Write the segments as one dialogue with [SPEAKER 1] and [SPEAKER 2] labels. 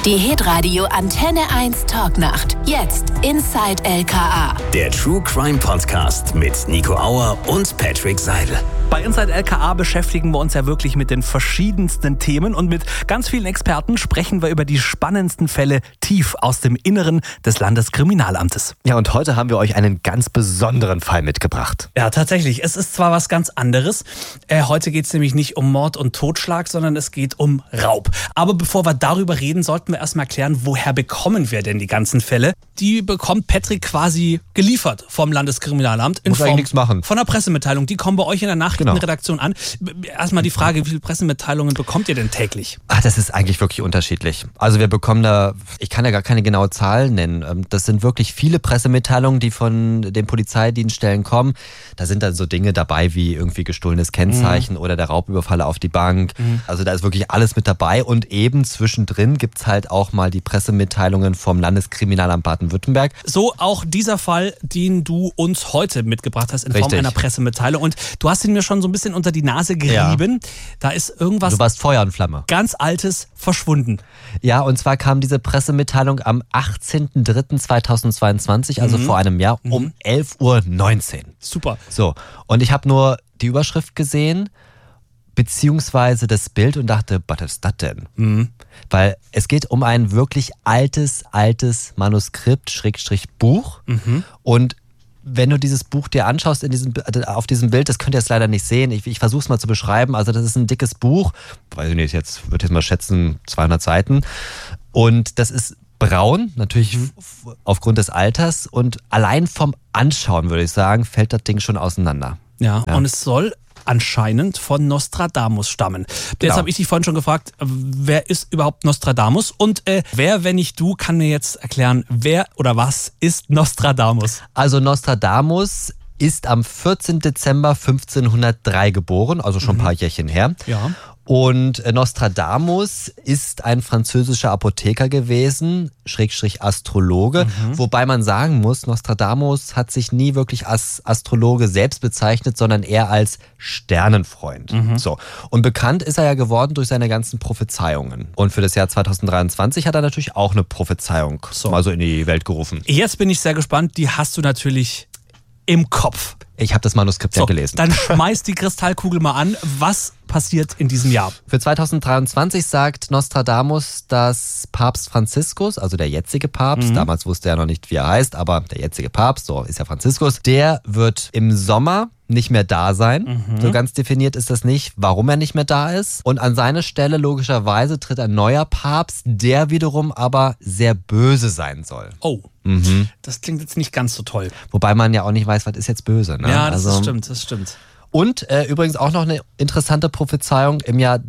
[SPEAKER 1] Die Hitradio Antenne 1 Talknacht. Jetzt Inside LKA.
[SPEAKER 2] Der True Crime Podcast mit Nico Auer und Patrick Seidel.
[SPEAKER 3] Bei Inside LKA beschäftigen wir uns ja wirklich mit den verschiedensten Themen und mit ganz vielen Experten sprechen wir über die spannendsten Fälle tief aus dem Inneren des Landeskriminalamtes.
[SPEAKER 4] Ja, und heute haben wir euch einen ganz besonderen Fall mitgebracht.
[SPEAKER 3] Ja, tatsächlich. Es ist zwar was ganz anderes. Heute geht es nämlich nicht um Mord und Totschlag, sondern es geht um Raub. Aber bevor wir darüber reden, sollten wir erstmal klären, woher bekommen wir denn die ganzen Fälle? Die bekommt Patrick quasi geliefert vom Landeskriminalamt in
[SPEAKER 4] Muss
[SPEAKER 3] Form
[SPEAKER 4] eigentlich nichts machen.
[SPEAKER 3] von einer Pressemitteilung. Die kommen bei euch in der Nachrichtenredaktion an. Erstmal die Frage, wie viele Pressemitteilungen bekommt ihr denn täglich?
[SPEAKER 4] Das ist eigentlich wirklich unterschiedlich. Also wir bekommen da, ich kann ja gar keine genaue Zahl nennen. Das sind wirklich viele Pressemitteilungen, die von den Polizeidienststellen kommen. Da sind dann so Dinge dabei wie irgendwie gestohlenes Kennzeichen oder der Raubüberfall auf die Bank. Also da ist wirklich alles mit dabei. Und eben zwischendrin gibt's halt auch mal die Pressemitteilungen vom Landeskriminalamt Baden-Württemberg.
[SPEAKER 3] So auch dieser Fall, den du uns heute mitgebracht hast in Form einer Pressemitteilung. Und du hast ihn mir schon so ein bisschen unter die Nase gerieben. Ja. Da ist irgendwas
[SPEAKER 4] Du warst Feuer und Flamme.
[SPEAKER 3] Ganz Altes verschwunden.
[SPEAKER 4] Ja, und zwar kam diese Pressemitteilung am 18.03.2022, also vor einem Jahr, um 11.19 Uhr.
[SPEAKER 3] Super.
[SPEAKER 4] So, und ich habe nur die Überschrift gesehen, beziehungsweise das Bild und dachte, was ist das denn? Weil es geht um ein wirklich altes Manuskript, Buch. Und wenn du dieses Buch dir anschaust auf diesem Bild, das könnt ihr jetzt leider nicht sehen, ich versuche es mal zu beschreiben, also das ist ein dickes Buch, weiß ich nicht, würde jetzt mal schätzen 200 Seiten und das ist braun, natürlich aufgrund des Alters und allein vom Anschauen, würde ich sagen, fällt das Ding schon auseinander.
[SPEAKER 3] Ja. Und es soll anscheinend von Nostradamus stammen. Jetzt habe ich dich vorhin schon gefragt, wer ist überhaupt Nostradamus? Und wer, wenn nicht du, kann mir jetzt erklären, wer oder was ist Nostradamus?
[SPEAKER 4] Also Nostradamus ist am 14. Dezember 1503 geboren, also schon ein paar Jährchen her.
[SPEAKER 3] Ja.
[SPEAKER 4] Und Nostradamus ist ein französischer Apotheker gewesen, / Astrologe, wobei man sagen muss, Nostradamus hat sich nie wirklich als Astrologe selbst bezeichnet, sondern eher als Sternenfreund. So. Und bekannt ist er ja geworden durch seine ganzen Prophezeiungen. Und für das Jahr 2023 hat er natürlich auch eine Prophezeiung mal so in die Welt gerufen.
[SPEAKER 3] Jetzt bin ich sehr gespannt, die hast du natürlich im Kopf.
[SPEAKER 4] Ich habe das Manuskript ja gelesen.
[SPEAKER 3] Dann schmeiß die Kristallkugel mal an. Was passiert in diesem Jahr?
[SPEAKER 4] Für 2023 sagt Nostradamus, dass Papst Franziskus, also der jetzige Papst, damals wusste er noch nicht, wie er heißt, aber der jetzige Papst, so ist ja Franziskus, der wird im Sommer nicht mehr da sein. So ganz definiert ist das nicht, warum er nicht mehr da ist. Und an seine Stelle logischerweise tritt ein neuer Papst, der wiederum aber sehr böse sein soll.
[SPEAKER 3] Oh, das klingt jetzt nicht ganz so toll.
[SPEAKER 4] Wobei man ja auch nicht weiß, was ist jetzt böse. Ne?
[SPEAKER 3] Ja, das stimmt.
[SPEAKER 4] Und übrigens auch noch eine interessante Prophezeiung im Jahr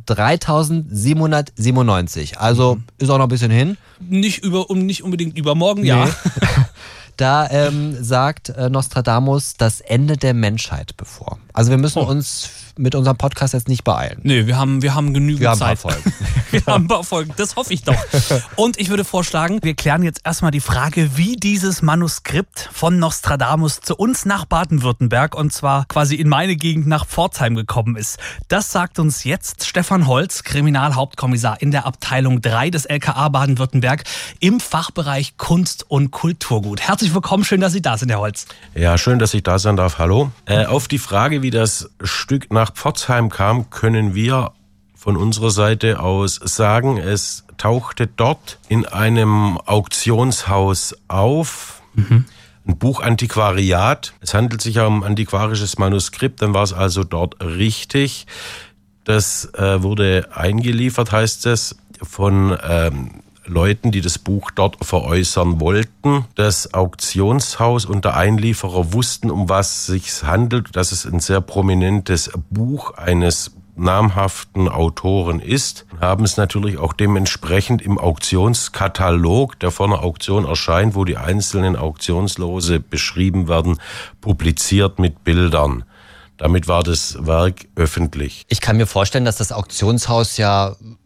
[SPEAKER 4] 3797. Also ist auch noch ein bisschen hin.
[SPEAKER 3] Nicht unbedingt übermorgen, ja.
[SPEAKER 4] Da sagt Nostradamus das Ende der Menschheit bevor. Also wir müssen uns mit unserem Podcast jetzt nicht beeilen.
[SPEAKER 3] Nee, wir haben genügend Zeit.
[SPEAKER 4] Ein paar Folgen.
[SPEAKER 3] Wir haben ein paar Folgen, das hoffe ich doch. Und ich würde vorschlagen, wir klären jetzt erstmal die Frage, wie dieses Manuskript von Nostradamus zu uns nach Baden-Württemberg und zwar quasi in meine Gegend nach Pforzheim gekommen ist. Das sagt uns jetzt Stefan Holz, Kriminalhauptkommissar in der Abteilung 3 des LKA Baden-Württemberg im Fachbereich Kunst und Kulturgut. Herzlich willkommen, schön, dass Sie da sind, Herr Holz.
[SPEAKER 5] Ja, schön, dass ich da sein darf. Hallo. Auf die Frage, wie das Stück nach Pforzheim kam, können wir von unserer Seite aus sagen, es tauchte dort in einem Auktionshaus auf, ein Buchantiquariat. Es handelt sich ja um ein antiquarisches Manuskript, dann war es also dort richtig. Das wurde eingeliefert, heißt es, von Leuten, die das Buch dort veräußern wollten. Das Auktionshaus und der Einlieferer wussten, um was es sich handelt, dass es ein sehr prominentes Buch eines namhaften Autoren ist, haben es natürlich auch dementsprechend im Auktionskatalog, der vor einer Auktion erscheint, wo die einzelnen Auktionslose beschrieben werden, publiziert mit Bildern. Damit war das Werk öffentlich.
[SPEAKER 4] Ich kann mir vorstellen, dass das Auktionshaus ja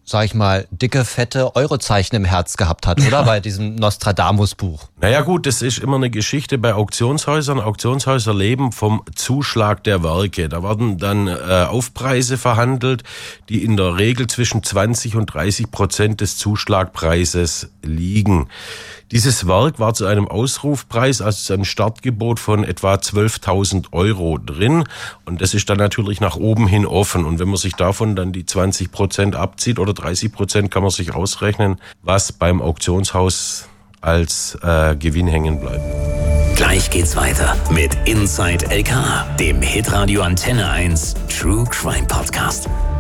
[SPEAKER 4] sag ich mal, dicke, fette Eurozeichen im Herz gehabt hat, oder? Bei diesem Nostradamus-Buch.
[SPEAKER 5] Naja gut, das ist immer eine Geschichte bei Auktionshäusern. Auktionshäuser leben vom Zuschlag der Werke. Da werden dann Aufpreise verhandelt, die in der Regel zwischen 20% und 30% des Zuschlagpreises liegen. Dieses Werk war zu einem Ausrufpreis, also zu einem Startgebot von etwa 12.000 € drin. Und das ist dann natürlich nach oben hin offen. Und wenn man sich davon dann die 20% abzieht oder 30%, kann man sich ausrechnen, was beim Auktionshaus als Gewinn hängen bleibt.
[SPEAKER 2] Gleich geht's weiter mit Inside LK, dem Hitradio Antenne 1 True Crime Podcast.